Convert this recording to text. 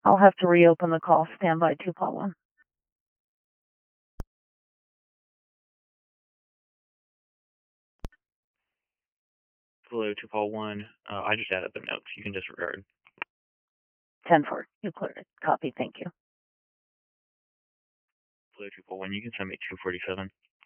I'll have to reopen the call. Stand by 2 Paul 1. Hello, 2 Paul 1. I just added the notes. You can disregard. 10-4. You cleared it. Copy. Thank you. Hello, 2 Paul 1. You can send me 247.